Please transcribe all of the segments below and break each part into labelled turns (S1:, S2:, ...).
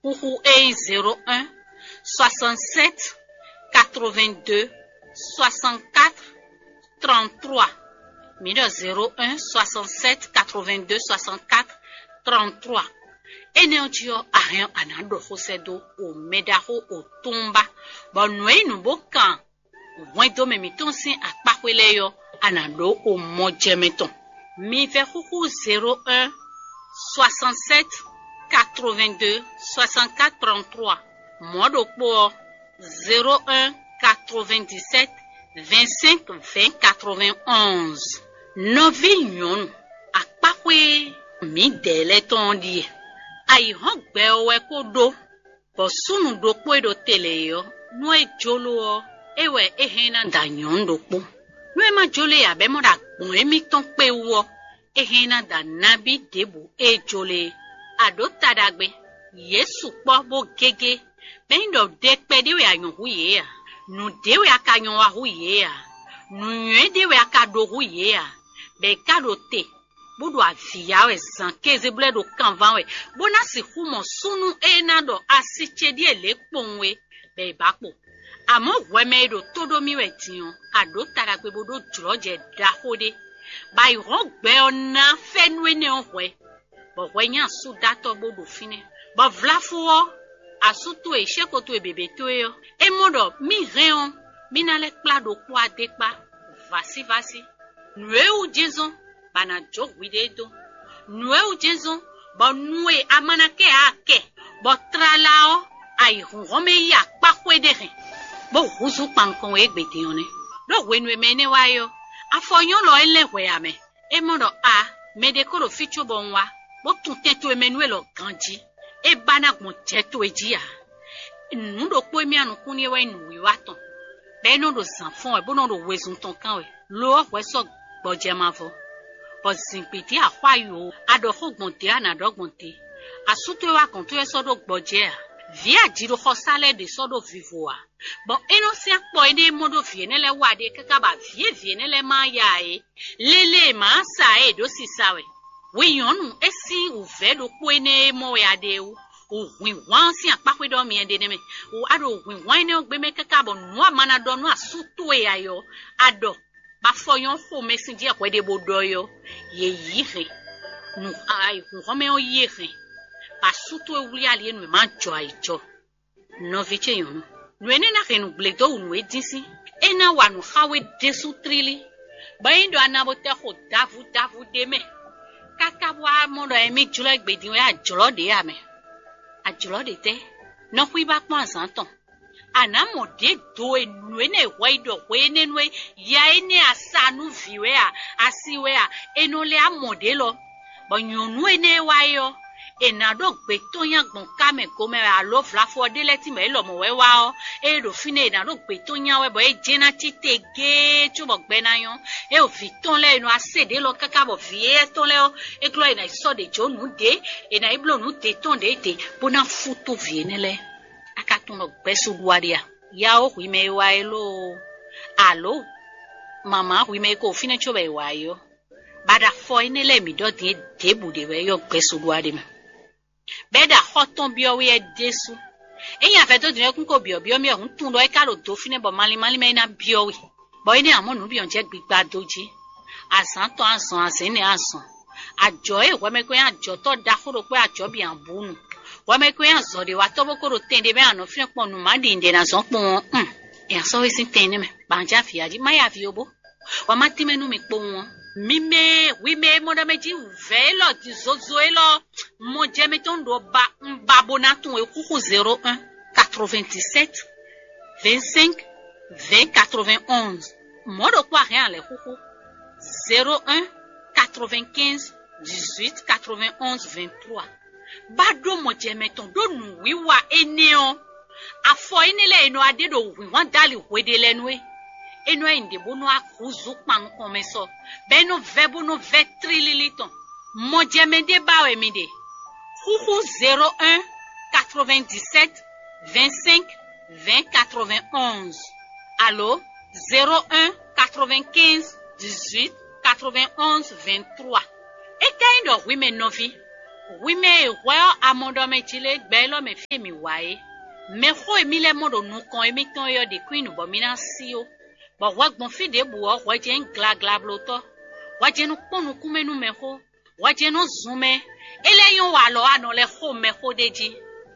S1: Huhu est 01 67 82 64 33. Mino 01 67 82 64 33. Eneo arien anando hosedo o medaho o tumba. Bonwe nubokan. Wendo memitonsi akpakweleyo anando o mojemeton. Mi verhuhu 01 67 82 64 33. Modo pour 01 97 25 20 91. Novi nyon akpakwe mi dele tondi. Ai hogbe owe kodo. Posunu do kwedo teleyo. Nwe jolo ewe ehena da nyon do po. Nwe ma jole ya be mo da gbon emi ton pe wo. Ehena da nabi debu e jole. Ado tadagbe. Yesu po bo gege. Ben do dekpe dewe ayon huye ya. Nu dewe akanyon wa huye ya. Nu nye dewe akado huye ya. Be kado te. Bodo avia we zanke zeble do kanvan we. Bona si humo sunu enado asiche die le ponwe. Be bakpo. Amo weme do todo miwe tiyon. Ado tadagbe bodo droje dahode. Ba yon gbe ona fenwe ne onwe. Bo wenyan su dato bodo fine. Bo vlafuo. Asutu e shekoto e bebe toyo. E modo mi reon. Minale klado kwa dekpa. Vasi. Nwe ou jezon. Bana jok widedo. Nwe ou jezon. Bo nwe amanake ake. Bo tralao. Ay rome ya pakwe deren. Bo huzu pankon e gbete yone. Do wenwe mene wayo. Afonyon lo ele weyame. E modo a. Medekoro ficho bonwa. Bo tunteto e menwe lo ganji. E bana gbon jeto e dia. Nundo po emi anu kuni we nu waton. Be no do sanfon e bono do wezun ton kan we. Lo we so gboje mavo. Bo zinpiti akwayo ado fogbonte anadogbonte. Asuto wa kon to e so do gboje a. Via jiro khosale de so do vivo a. Bon eno se akpo ene modo vienele wade kaka ba vienele ma ya e. Lele ma sa e do sisawe. Wiyonu esi uvedo kwene mo ya deu o wiwan si apakwe do mi ende neme o ado wiwan ne ogbe me kaka bo no amana do no asuto e ayo ado ba foyon fo mesin di akwede bodo yo ye yire nu ai ku home o yire ba suto e wuli ali enu ma jo aijo no viche yon nu ene na renu bledo nu edisi ena wanu hawe desu trili ba indo anabote ho davu deme kaka wa mo do emi julo egbedin we ajolo de ame ajolo de te no hui ba pon santon ana mo de do enu ene waido we nenu ya ene asanu viwe a asiwe a enole amode lo bo nyonu ene wayo enado gbe to yan gbon kame ko me alo flafo de leti me lo mo we wa o e do fine enado gbe to yan we bo e jena tite ge chubo gbe na yon e o fi ton le enu asede lo kaka bo vie ton le o e glo ena so de jo nu de ena iblo nu de ton de te bona futo vie ne le aka ton lo gbe su duaria ya o hui me wa elo alo mama hui me ko fine chobe wa yo bada fo ene le mi do de debu de we yo gbe su duaria me beda hoton bio we desu eyan fe to dire kun ko bio mi ohun tun lo e ka lo do fine bo mali me na bio we bo ine amonu bi on je gbigba doji asan to asan asin ni asan ajo e we me ko ajo to da foro pe ajo bi an bunu we me ko aso de wa to bo ko ro tende be anu fine pon nu ma di inde na so pon e aso we sin tende me banja fi aji ma ya fi obo wa ma ti menu mi po won mime wime moda meji velo di zozo elo mo jeme ton do ba mbabonatun e kuku 01 97 25 20 91 modo kwa rien le kuku 01 95 18 91 23 bado mo jeme ton do nu wiwa eneo afo enele eno ade do wi wan dali wede lenwe eno inde bono akuzu pan komeso beno vebo no vetri liliton mo jemende bawe mide huhu 01 97 25 20 91 allo 01 95 18 91 23 e kind of women novi Oui, mais, ouais, à mon domme, tu l'es, ben, là, me fait, mi, ouais. Mais, faut, mi, les mots de nous, quand, mi, ton, yo, de queen, bon, mi, nan, si, yo. Bon, ouais, bon, fi, de, bois, ouais, j'ai un gla, bloto. Ouais, j'ai nous, pon, nous, kume, nous, me, ho. Ouais, j'ai nous, zoome. Et les, yon, walo, non, les, ho, me, ho, de, di.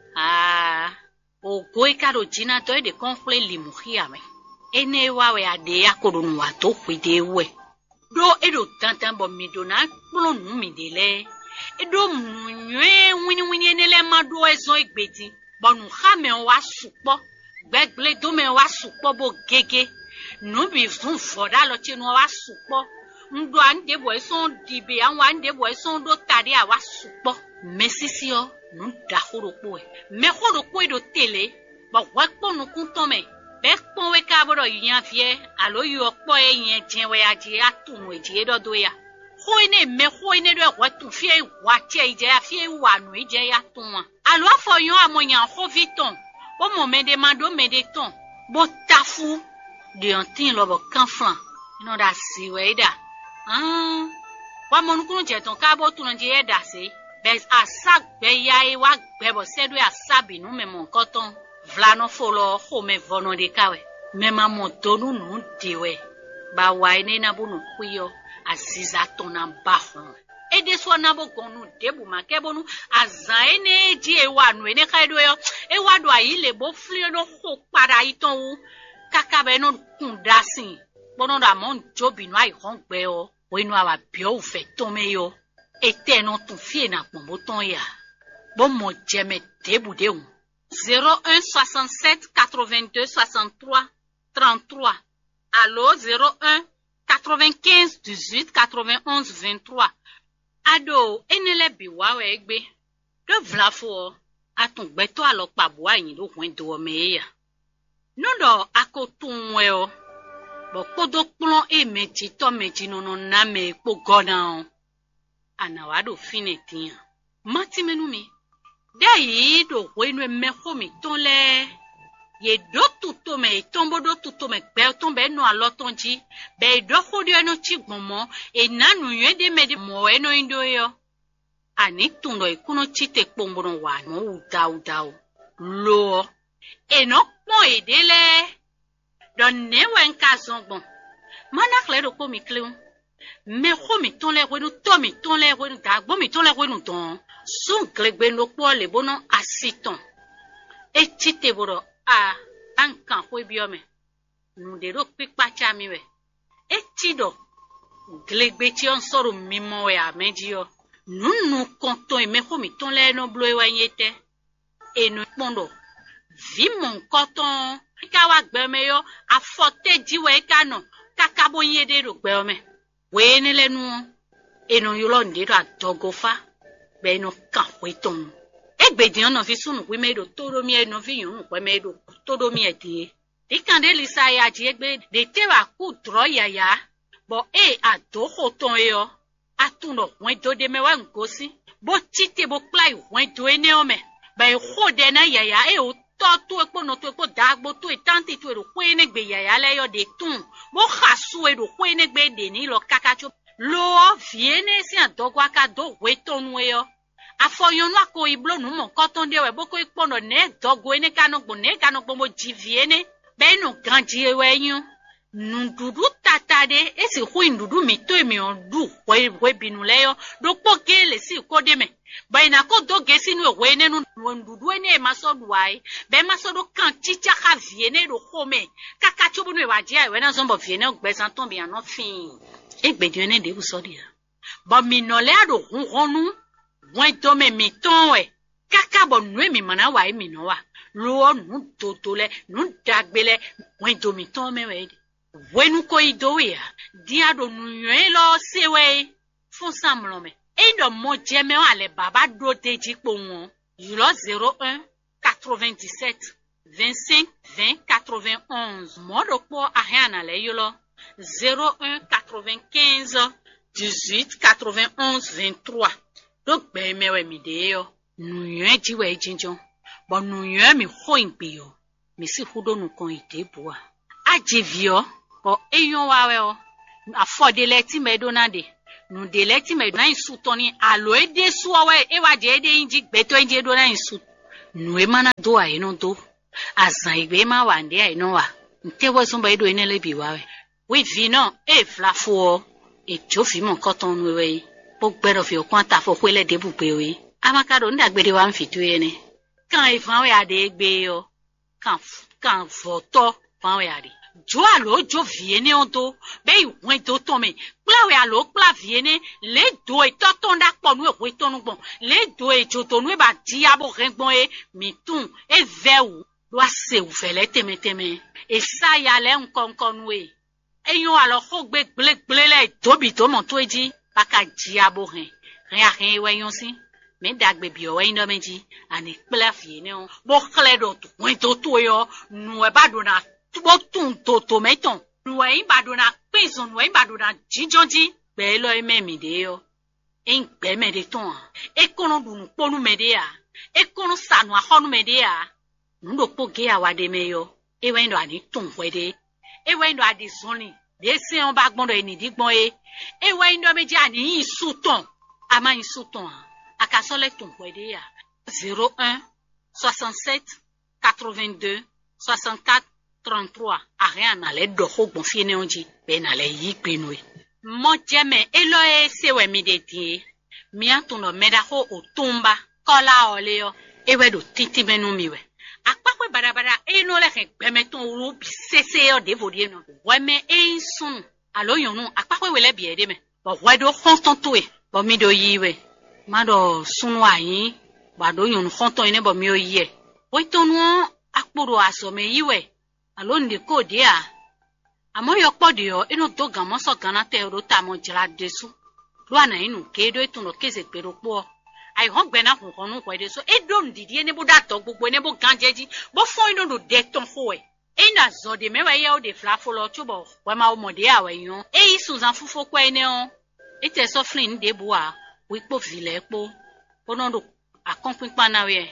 S1: Ah. O, goe, kado, jina, toi, de, confle, limouhi, ame. E, ne, wa, we, ade, ya, kodo, nou, wato, kwide, we. Do, e, do, tantan, bon, mi, do, na, plon, nou, mi, de, le. Edo mwenye wini enele mado ezo egbedi. Bonu khame wa supo. Gbegle do me wa supo bo gege. No bi fun foda lo ti no wa supo. Ndo ande bo son dibe an wa ande bo son do tari a wa supo. Mesisi o no da horoko e. Me horoko e do tele. Ba wa po no kunton me. Be pon we ka bodo yan fie. Alo yo po e yen jen we aje atunu eje do ya. Hoine me hoine do watu fie wache ije ya fie wanu ije ya tunwa. Alo afoyon amonya ho viton. Bo mo mede mando mede ton. Bo tafu de antin lo bo kanflan. Ino da siwe da. Ah. Wa mo nukunu je ton ka bo tunu je da se. Bez asak be ya e wa gbe bo sedu asabi nu me mon koton. Vla no folo ho me vono de kawe. Me ma mo tonu nu diwe. Ba wa ene na bunu kuyo. Aziza tona bahon. E de so na bo gonu debu makebonu azaene ji ewanu ene kaido yo e wadu ayile bo fli no ho para iton wu kaka be no kundasin bono da mon jobi no ai hongbe o we no awa bio fe tome yo ete no tun fie na pombo ton ya bo mo jeme debu de un 01 67 82 63 33 allo 01 95 18 91 23. Ado, enele biwa we egbe. Do vlafo, atun gbeto alokpa bua yin do hwen do me ya. Nodo akotun we o. Bo kodo plon e meji to meji no na me po gona o. Anawado fine tian. Mati menu mi. De yi do hwen me ho mi ton le. Ye do tuto me tombo do tuto me gbe tombe no alotonji be do khodio no chigbomo e nanu yede me de mo eno indo yo ani tundo ikuno chite kpomboro wa no uda lo e no pon edele don ne wen ka zongbon mana kle do ko mi kleun me ko mi ton le wenu to mi ton le wenu da gbo mi ton le wenu ton sun glegbe no po le bono asiton e chite boro a ankan ho biome nu de ro pipa cha mi we etido glegbe ti on soro mimo we ameji yo nu konton e me ho mi ton le no blo e wa yete e nu pondo vi mon konton ka wa gbe me yo afote jiwe ka no kaka bo yede ro gbe me we ni lenu e no yo lo ndi do adogofa be no kan we ton Egbedi on fi sunu wi medo todo mi eno fi yun pe medo todo mi eti. Dikande lisa ya ji egbe de te wa ku tro yaya. Bo e ado hoton yo. Atuno wen do de me wa ngosi. Bo chite bo plai wen do ene o me. Ba e ho de na yaya e o to tu epo no tu epo dagbo tu e tanti tu e ro pe ne gbe yaya le yo de tun. Bo khasu e ro pe ne gbe de ni lo kakacho. Lo viene si adogwa ka do weton we yo. Afoyonu ako iblo nu mo koton de we boko ipono ne dogo ene kanogbo mo jiviene be no ganji ewe yun ndudu tatade esi hu ndudu mi to emi on du we binu leyo do poke le si ko de me ba ina ko doge sinu we ene nu ndudu ene ma so duai be ma so do kan chicha ka viene do home kaka chobu nu wa je we na so bo viene ogbe san ton bi an no fin egbedi ene de bu so dia ba mi no le ado hunu Wen to me mi ton we. Kaka bon nwe mi mana wa mi no wa. Lo nu totole, nu dagbele, wen to mi ton me we. Wenu ko ido ya. Dia do nu lo se we. Fon samlo me. E do mo jeme wa le baba do teji po won. Yulo 01 97 25 20 91. Mo do po ahana le yulo 01 95 18 91 23. Donc be mewe mi de yo nu yen ji we jinjon bo nu yen mi ho ingbe yo mi si hudo nu kon ide bua ajivio bo eyon wa we o afode le ti me donade nous délecti mais na insutoni alo ede suawe e wa de inji beto inji do na insut nous e mana do a eno do azan igbe ma wa nde a eno wa nte wo so ba edo ene le bi wa we vino e flafo e jofi mon koton nu we po gbero fi o kwanta fo kwele de bugbe we amakado ndagbede wa mfitu ene kan e fan we ade egbe yo kan voto fan we ade jo alo jo viene onto be iwen to ton me pla we alo pla viene le do e toton da po nu e we tonu gbon le do e jo to nu e ba di abo rengbon e mitun e vewu lo ase u fele teme e sa ya le nkonkon we eyon alo ko gbe gble le tobi to mo to eji paka di abo ren we yon sin me dagbe bi o we ndo meji ani pla viene on bo kle do to wen to yo nu e ba do na tubo tun to meton nuwe imbadona pezon nuwe imbadona jinjonji be lo ememi de yo en gbe me de ton e kono dunu ponu me de ya e kono sanu ahonu me de ya ndo poge awade me yo e we ndo ani tun wede e we ndo adi zoni de se on ba gbon do eni digbon e we ndo meji ani isuton ama isuton akasole tun wede ya 01 67 82 64 33 rien na le doho bon fiene onji be na le yipinwe mo jeme elo e sewe mi de tie mi atuno meda ho otumba kola oleo ewe do titi menu miwe akpakwe barabara eno le gbemeton ru bi sese o de vodie no weme ensun alo yonu akpakwe wele bi ede me bo wedo konton e bo mi do yiwe mado sunu ayin bado yonu konton ine bo mi o yi e o tonu akporo aso me yiwe alo ndi ko dia amo yo podio ino to gamo so gana te ro ta mo jira desu lo ana inu kedo etuno keze pero po ai hon gbe na kun konu ko desu e do ndidi ene bo dato gbogbo ene bo ganjeji bo fo ino do de ton fo e ina zo de mewe ye o de flafo lo tubo we ma o mode awe yon e isuzan fufo ko ene on ite so flin de boa wi po vile po ono do akonpin na we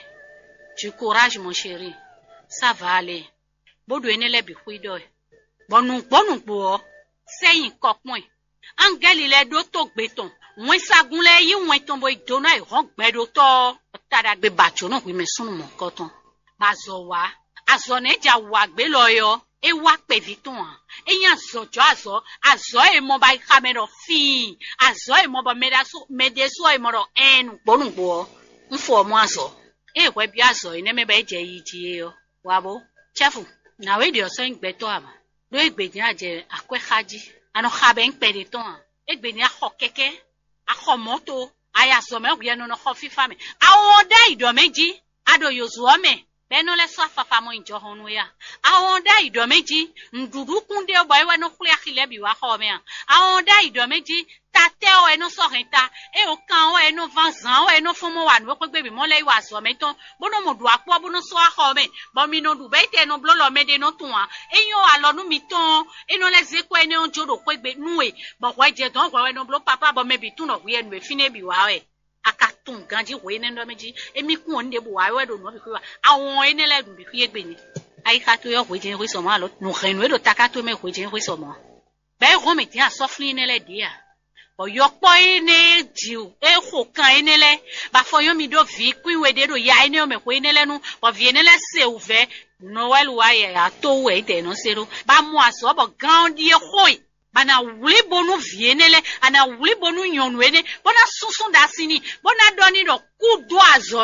S1: du courage mon chéri ça va aller bodo enele bi kuido bonu po seyin kokun angeli le do to gbeton won sagun le yi won ton bo idona e ron gbedo to tada gbe bacho no wi mesunu mo koton bazo wa azo ne ja wa gbe lo yo e wa pe viton eyan zojo azo e mo ba camera fi azo e mo ba medeso e mo ro enu bonu po nfo mo azo e we bi azo ine me ba je yi ji yo wabo chefu na we dio so ngbeto ama do egbedin aje akwehaji ano khabe npede ton egbedin akho keke akho moto aya so me gbe no kho fifa me awon da ido meji ado yozu ome be no le so afafa mo injo honu ya awon da ido meji ndudu kunde o boy we no khule akhile bi wa kho me awon da ido meji tate o eno so renta e o kan o eno vanzan o eno fomo wa no pe gbe bi mo le wa so me ton bono mo du apo bono so akho me bo mi no du be te no blo lo me de no tun wa eyan alonu mi ton eno le ze ko ene on jodo pe gbe nu e bo ko je don ko eno blo papa bo me bi tun no wi enu e fine bi wa e akatun ganji we ne ndo meji emi kun onde bu wa we do no bi ku wa awon ene le dun bi ku egbe ni ai ka to yo we je we so ma lo no renu e do takato me we je we so mo be ro me ti a so flin ne le dia oyokpo ene jiu e ho kan ene le ba foyon mi do vi kwin we de do ya ene o me ko ene le nu o vi ene le se uve noel wa ye ato we de no sero ba mu aso bo gan di e hoi bana wuli bonu vi ene le ana wuli bonu nyonu ene bona susun da sini bona do ni do kudo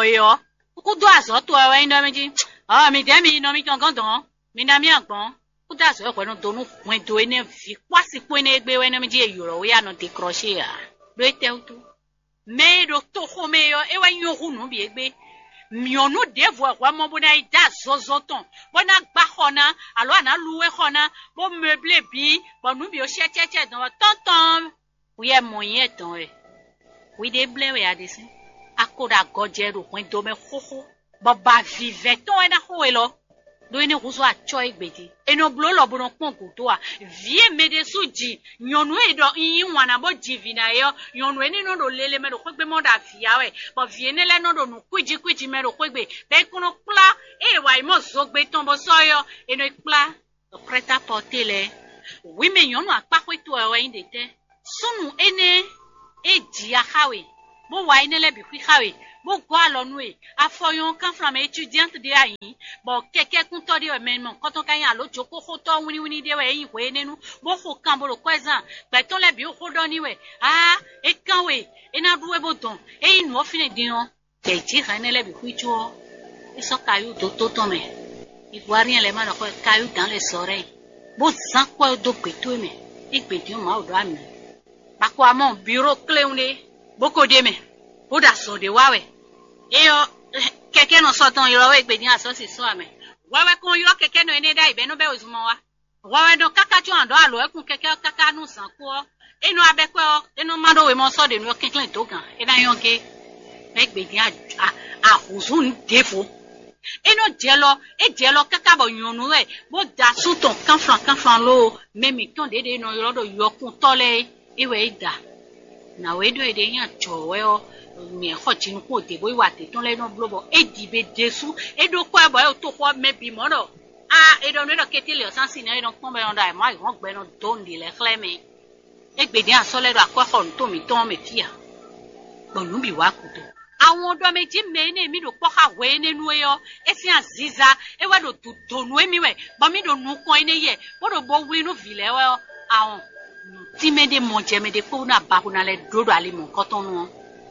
S1: azo to we ndo meji mi de mi no mi gangan don mi na mi agbon kuda so ko no donu wen do ene fi kwasi po ene egbe we no mi je yoro we ano de crochet ya do te utu me do to ho me yo e wa yoru no bi egbe mi onu de vo wa mo bona ida zozoton bona gba khona alo ana luwe khona bo meuble bi bo nu bi o cheche don tonton we e moyen ton e we de ble we adisi akoda gojero wen do me khoho bo ba vive ton e na ho e lo do ene kuso a choi gbedi eno blo lo bono pon kuto a vie mede suji nyonu e do yin wana bo jivina yo nyonu eni no do lele me do kwegbe mo da fia we bo vie ne le no do nu kwiji me do kwegbe be kuno pla e wa imo zogbe ton bo soyo eno pla prêt à porter le oui me nyonu a pa kweto e wa indete sunu ene e dia hawe bo wa inele bi kwi hawe bo go alonu e afoyon kan flam étudiante de ayin bo keke kun to de men mon koton kan ya lo joko ko to wini de we yin we nenu bo ko kan bo lo kwezan pe ton le bi o ko do ni we e kan we e na duwe bo don e inu o fini dion te ji han le bi kwi jo e so kayu to to me i voit rien les mains ko kayu dans les oreilles bo san ko do peto me e pe dion ma o do ami ba ko amon bureau clé une boko de me bo da so de wa we e yo keke no so ton iro we gbe ni aso si so ame wa we kun iro keke no ene da ibe no be ozumo wa we do kaka ju ando alo ekun keke kaka nu san ko enu abe ko enu mado we mo so de no kinkin to gan e da yon ke e gbe ni a huzun defo eno jelo kaka bo yonu we bo da su ton kan fran lo memi ton de no iro do yokun tole iwe ida na we do de yan jowe o mi ho tin ko de bo wa te ton le no blobo e dibe desu e do ko e bo e to ko mebi mo no e do no ketele o san sin e do pon be on da e ma won gbe no don di le cleme e gbe di aso le do akwa to mi ton me fia bonu bi wa kuto àwọn odo meji me ne mi do po ha we nenu e yo e si aziza e wa do tonu e mi we bo mi do nu kon ene ye bo do bo wi no vile we àwọn ti me de mon je me de ko na ba ko na le dodo ali mon koton no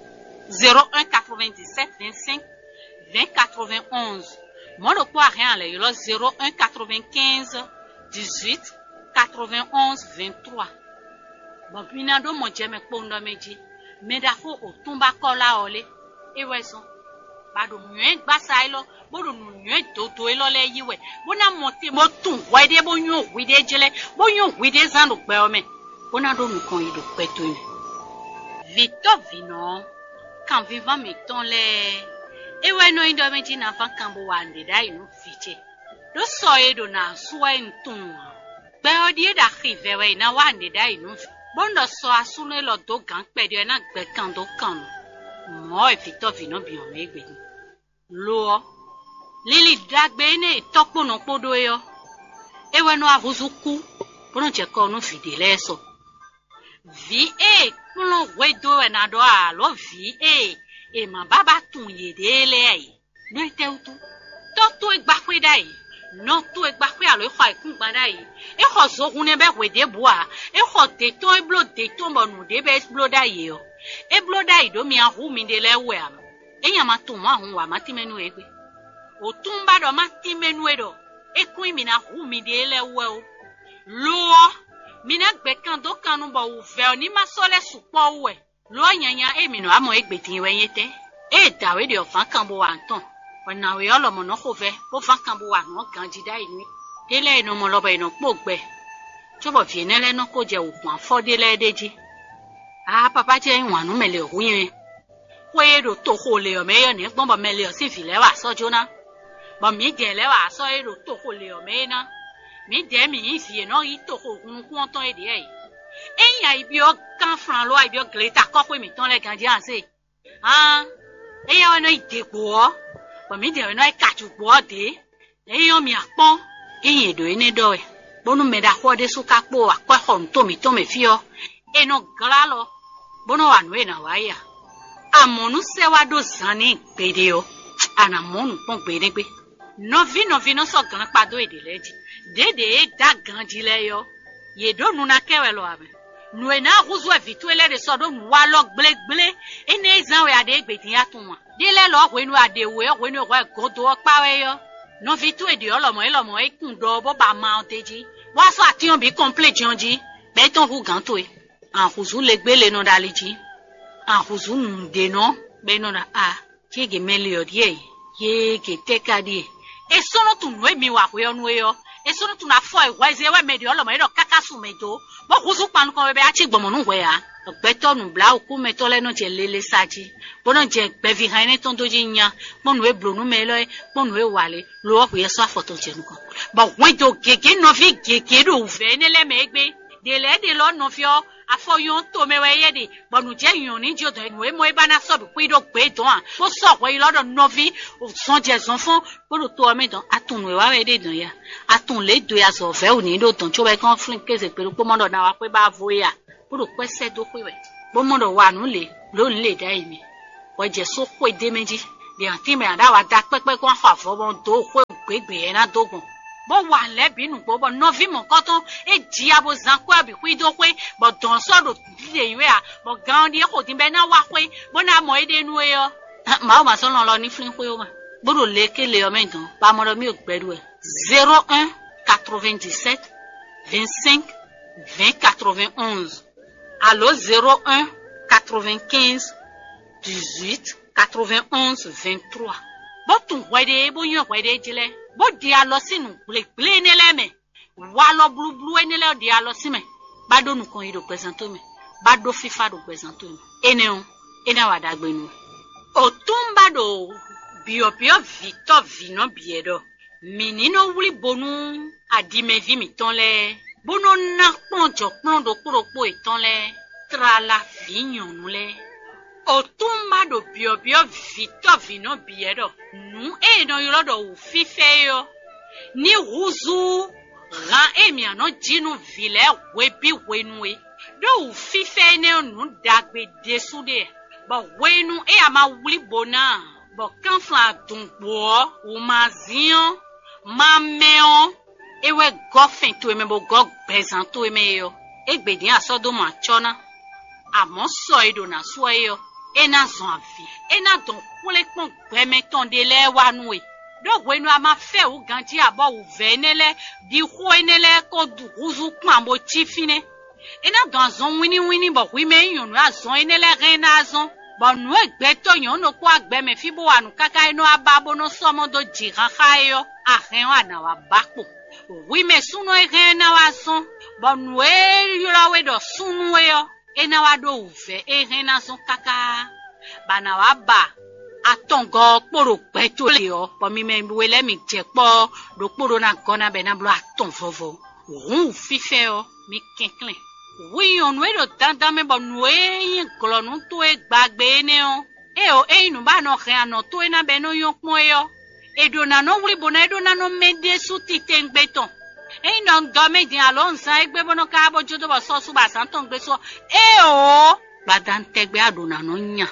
S1: 01 97 25 20 91 mon do ko rien le yo 01 95 18 91 23 bon pina do mon je me ko ndo meji me da ko o tumba ko la ole ewe so bado nwe gbasa ilo bodo nwe toto ilo le yiwe bona monte mo tun wa de bo yun wi de jele bo yun wi de zan do pe o me bona do nu kon ido pe to ni Victor Vino kan vivant mi ton le ewe no indo me ji na fan kan bo wa nde da inu fiche do so edo na suwa ntun pe o die da rive we na wa nde da inu bondo so asune lo do gan pe de na gbe kan do kan mo e Victor Vino bi on egbe ni lo lili dagbe ne topono podo yo ewe no avuzuku bono je ko no fidele so vi kuno wedo e na do a lo vi e ma baba tun ye dele ai no ite utu to egba pe dai no to egba pe alo fa ikun gba dai e ho so kun ne be wede bua e ho te to e blo de to mbonu de be blo dai yo e blo dai do mi ahu mi de lewe am eyan ma tun wa hun wa ma ti menu egbe o tun ba do ma ti menu e do e kun mi na hu mi de lewe o lo mi na gbe kan do kanu bo u fe ni ma so le supo we lo yanya e mi no amo egbe tin we yete e dawe de ofan kan bo wa nton ona we olomo no ko fe bo fan kan bo wa no kan ji dai ni dele no mo lo ba ino po gbe chobo fi nele no ko je okun afodele deji papa je nwan no mele ohun we do to ho le o me yo ni gbon ba mele o si fi le wa so jona ba mi je le wa so e do to ho le o me na mi de mi yin fi no yi to ho kun kun ton e de e eyan ibi o kan fran lo ibi o gleta ko pe mi ton le kan ji an se eyan wa no idepo o ba mi de no e ka ju po de eyan mi apon eyan do ene do e bonu me da ho de su ka po akwa hon to mi fi o eno glalo bono wa no e na wa ya amonu se wa do zani gbede o anamonu pon gbede gbe novi no so gan pado ede leji dede e da ganji le yo ye do nu na kewe lo ame nu e na huzu e vitu ele de so do nu wa lo gble ene zan we ade gbede ya tun wa de le lo we nu ade we nu we godo pa we yo no vitu e de olomo e kun do bo ba ma oteji wa so ati on bi complete jonji be ton hu gan to e an huzu le gbe le no daliji huzu nde no be no na chege mele odie ye ke tekadi e sono tu no mi wa we onu yo e sono tu na fo e wa ze we me de olomo e do kaka su me do bo huzu panu ko be a chi gbomo nu we ya ogbeto nu bla oku me to le no je lele saji bono je gbe vi han ni ton doji nya bonu e blonu me lo bonu e wale lo o ye so afoto je nu ko bo we do gege no vi gege do ve ne le me egbe de le de lo no fio afoyon to me we ye de bonu je yun ni jo do enu e mo e bana so bi pe do gbe don bo so we lodo novi o son je son fun bo to me don atun we wa we de don ya atun le do ya so fe o ni do ton cho we kan flin kese pe po mo do na wa pe ba vo ya bo pe se do pe we bo mo do wa nu le lo le da imi wo je so ko de meji de anti me ada wa da pepe ko fa fo bon do ko gbegbe na dogun bo wa le binu bo no vi mo ko ton e ji abo zan ko abi ku do pe bo don so do le iwe a bo gan di ko tin be na wa pe bo na mo ede nu e yo ma o ma so lo ni flin pe o ma bo do le ke le o me don pa mo do mi o gbedu e 01 97 25 20 91 allo 01 95 18 91 23 bo tun wede bo yan wede jile bo di alo sinu ple ni le me wa lo blu ni le di alo si me ba do nu kan yi do presento me ba do fifa do presento me ene wa dagbe nu o tun ba do bio victor vino biedo minino wuli bonu adime vi mi ton le bono na ponjo do kuro iton le trala vignon nu le o tumba do bio victor vino biedo nu e no yo do u fife yo ni ruzu ran emi ano jinu vile webi wenue do u fife ne nu dagbe desude ba wenu e ama wuli bona bo kanfla dunbo u mazion mameo ewe gofen to eme bo gog bezan to eme yo egbedin asodo ma chona amo so edo na so yo ena zon avi ena don kule pon gbeme ton de le wa nu e do wenu ama fe u ganji abo u venele di ho enele ko du uzu pon mo chi fine ena don zon wini bo wi me yun nu azon enele ren na azon bo nu egbe to yan no ko agbe me fi bo anu kaka eno ababo no somo do jiran khayo ahen wa na wa bakpo oui me suno e rena wa son bon we yola we do sunu yo e na wa do uve e rena son kaka bana wa ba atongo poro peto le yo po mi me wele mi je po do poro na gona be na blo aton vovo run fife yo mi kinklen oui on we do dandan me bon we yin glonu to e gbagbe ne o e inu ba no re ano to e na be no yon pon yo edona no wuli bona edona no mede suti tengbeton e no ngame din alonsa egbe bono ka bojo to bo so su ba san ton gbe so badan tegbe adona no nya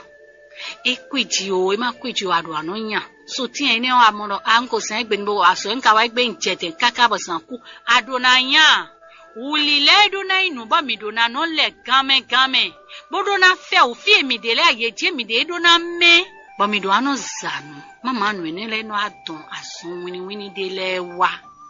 S1: e kwiji o e ma kwiji adona no nya so ti ene o amoro anko san egbe ni bo aso nka wa egbe njete kaka bo san ku adona nya wuli le dona inu ba mi dona no le game bodona fe o fi mi de le ayeje mi de dona me bo mi do ano zanu mama nu enele no adon asun wini de le wa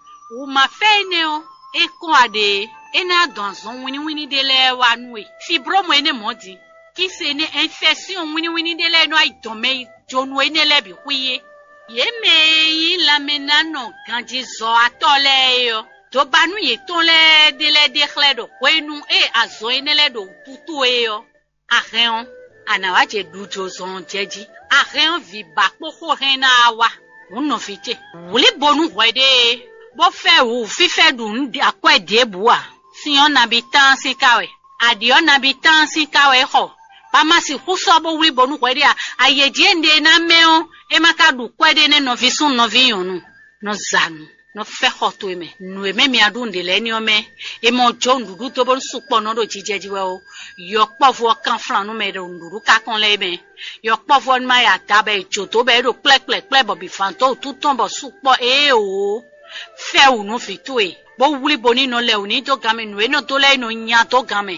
S1: o ma fe ne o e kon ade ena adon asun wini de le wa nu e fibromo ene modi ki se ne infection wini de le no aidon me jonu enele bi kuye ye me yin la menano ganji zo atole yo to banu ye ton le de le de khledo wenu e azo enele do putu e yo ahen anawa je dujo zon jeji ahen vi bakpoko hen na wa unno fite wuli bonu wede bo fe wu fife dun di akwede buwa si on habitant si kawe adi on habitant si kawe ho pama si huso bo wuli bonu wede ayeje nde na meo e maka du kwede ne no visun no viyonu no zanu no fe hoto eme no eme mi adun de le ni ome e mo jo ndudu to bo supo no do jijeji we o yo povo kan flan no me do ndudu ka kon le me yo povo ma ya tabe jo to be do ple bo bi fanto tout ton bo supo e o fe u no fitu e bo wuli boni no le oni to game no e no to le no nya to game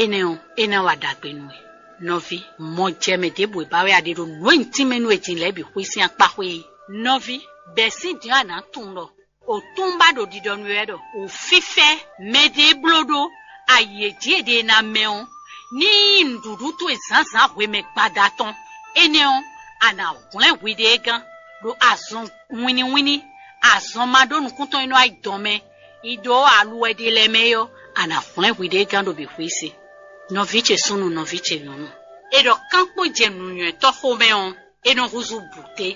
S1: ene wa dagbe no e novi mo je me de bo ba we ade do no ntime no etin le bi kwisi apa hwe novi besi di ana tun lo o tumba do didonu edo o fife mede blodo ayeje de na meon ni ndudu to ezanzan we me pada ton eneon ana okunle wide gan do azon wini azon madonu kunton ino aidome ido aluwe de lemeyo ana okunle wide gan do bi kwisi noviche sunu noviche yonu edo kanpo je nunye to homeon eno ruzu bute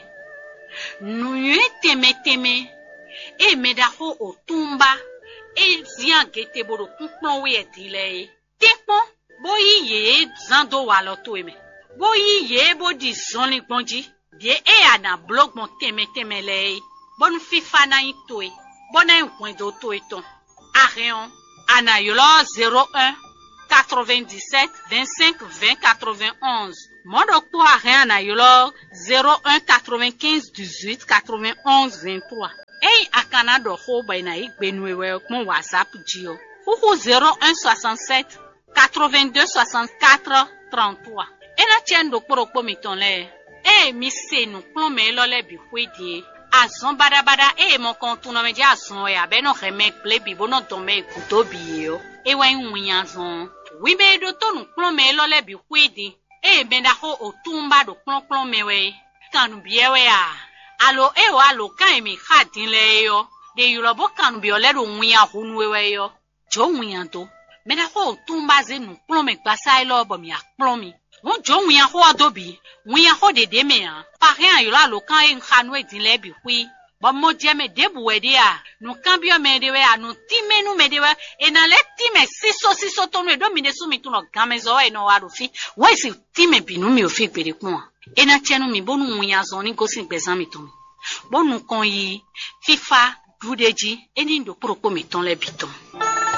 S1: nunye teme e medaho o tumba e zian gete boro kunpon we etile tepo boyi ye zando walo to eme boyi ye bo di zonli gbonji de e ana blog mon teme le bon fifa na itoe bona enkwendo to eton areon ana yolo 01 97 25 20 91. Mon docteur a rien à yolo 01 95 18 91 23. Ei a Canada ho ba na igbenwewe mon WhatsApp jio. Huhu 01 67 82 64 33. Ena tien docteur ko mitonle. Mi se nou plomé lo le bi kwedi. Azon bada mon contourno me di azon ya be no remek ple bi bono tome kuto bi yo. Wa nwuyanzon. Wi be do to nou plomé lo le bi kwedi. Benda ho otumba do plon mewe. Kanu biewe ya. Alo alo kan mi khadin le yo. De yulobo kanu bi ole do nwuyan hunwewe yo. Jo nwuyan to. Benda ho otumba ze nou plon me gbasa ilo bo mi akplomi. Won jo nwuyan ho adobi. Nwuyan ho de me ya. Pa rien yo la lo kan en khanu edin le bi hui. Ba mo je me debu we dia. Nou kan bio me dewe a nou time nou me dewe. E nan le time siso to nou do mi de sou mi tu no gamezo e no wado fi. Wai si time bi nou mi o fi pere kwa. E na tienu mi bonu nwuyan zoni gosin bezan mi to mi. Bonu kon yi FIFA dudeji e ni do pro ko mi ton le biton.